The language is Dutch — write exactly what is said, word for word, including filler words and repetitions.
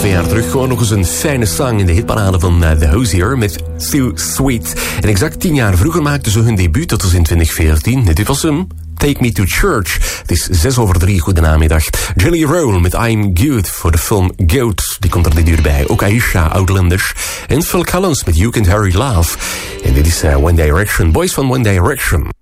twee jaar terug. Gewoon nog eens een fijne song in de hitparade van uh, The Hozier met So Sweet. En exact tien jaar vroeger maakten ze hun debuut, dat was in twintig veertien. Dit was hem. Take Me to Church. Het is zes over drie. Goedenamiddag. Jelly Roll met I'm Good voor de film Goat. Die komt er dit uur bij. Ook Aisha, Outlanders. En Phil Collins met You Can't Hurry Love. En dit is uh, One Direction. Boys van One Direction.